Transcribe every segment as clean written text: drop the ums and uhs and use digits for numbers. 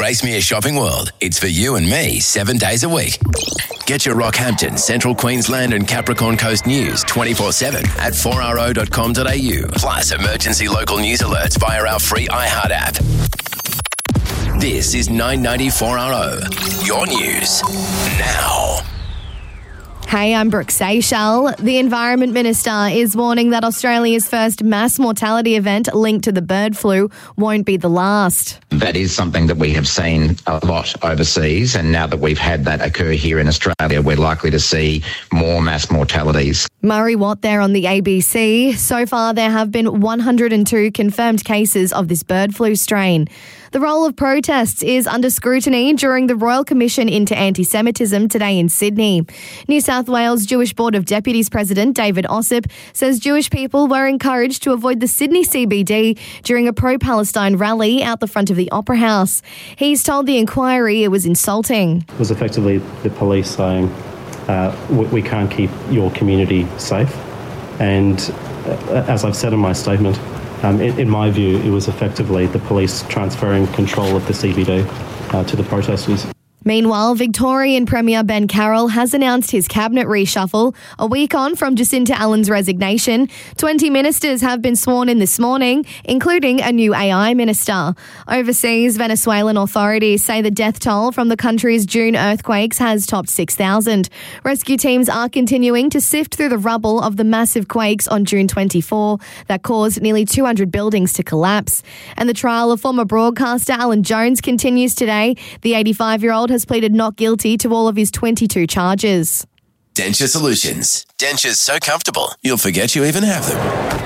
Gracemere Shopping World. It's for you and me 7 days a week. Get your Rockhampton, Central Queensland and Capricorn Coast news 24/7 at 4RO.com.au. Plus emergency local news alerts via our free iHeart app. This is 994RO. Your news now. Hey, I'm Brooke Seychelles. The Environment Minister is warning that Australia's first mass mortality event linked to the bird flu won't be the last. That is something that we have seen a lot overseas, and now that we've had that occur here in Australia, we're likely to see more mass mortalities. Murray Watt there on the ABC. So far, there have been 102 confirmed cases of this bird flu strain. The role of protests is under scrutiny during the Royal Commission into Anti-Semitism today in Sydney. New South Wales Jewish Board of Deputies President David Ossip says Jewish people were encouraged to avoid the Sydney CBD during a pro-Palestine rally out the front of the Opera House. He's told the inquiry it was insulting. It was effectively the police saying, we can't keep your community safe. And as I've said in my statement, in my view, it was effectively the police transferring control of the CBD to the protesters. Meanwhile, Victorian Premier Ben Carroll has announced his cabinet reshuffle a week on from Jacinta Allen's resignation. 20 ministers have been sworn in this morning, including a new AI minister. Overseas, Venezuelan authorities say the death toll from the country's June earthquakes has topped 6,000. Rescue teams are continuing to sift through the rubble of the massive quakes on June 24 that caused nearly 200 buildings to collapse. And the trial of former broadcaster Alan Jones continues today. The 85-year-old has pleaded not guilty to all of his 22 charges. Denture Solutions. Dentures so comfortable, you'll forget you even have them.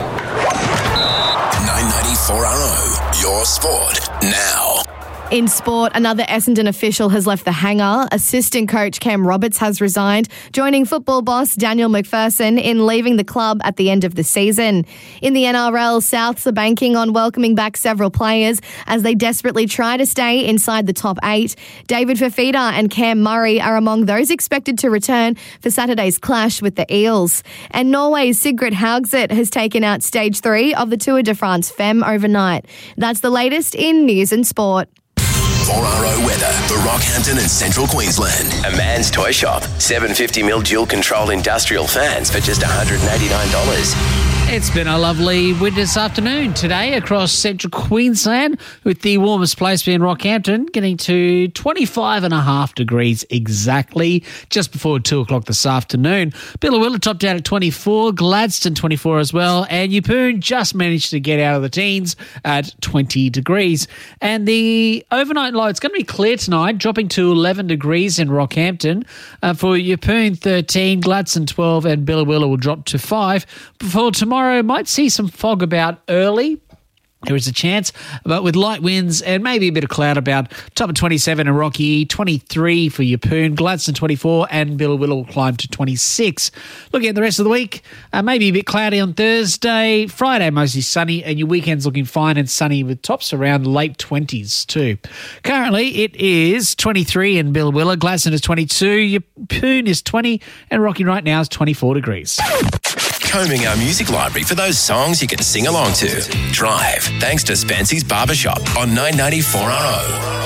994RO. Your sport now. In sport, another Essendon official has left the hangar. Assistant coach Cam Roberts has resigned, joining football boss Daniel McPherson in leaving the club at the end of the season. In the NRL, Souths are banking on welcoming back several players as they desperately try to stay inside the top 8. David Fafita and Cam Murray are among those expected to return for Saturday's clash with the Eels. And Norway's Sigrid Haugseth has taken out Stage 3 of the Tour de France Femme overnight. That's the latest in news and sport. 4RO weather for Rockhampton and Central Queensland. A man's toy shop. 750mm dual control industrial fans for just $189. It's been a lovely winter's afternoon today across Central Queensland, with the warmest place being Rockhampton, getting to 25.5 degrees exactly just before 2 o'clock this afternoon. Billawilla topped out at 24, Gladstone 24 as well, and Yeppoon just managed to get out of the teens at 20 degrees. And the overnight low, it's going to be clear tonight, dropping to 11 degrees in Rockhampton. For Yeppoon 13, Gladstone 12, and Billawilla will drop to 5. Before tomorrow, might see some fog about early. There is a chance, but with light winds and maybe a bit of cloud about. Top of 27 in Rocky, 23 for Yeppoon, Gladstone 24, and Billawilla will climb to 26. Looking at the rest of the week, maybe a bit cloudy on Thursday, Friday mostly sunny, and your weekend's looking fine and sunny with tops around late 20s too. Currently it is 23 in Billawilla, Gladstone is 22, Yeppoon is 20, and Rocky right now is 24 degrees. Combing our music library for those songs you can sing along to. Drive, thanks to Spency's Barbershop on 994RO.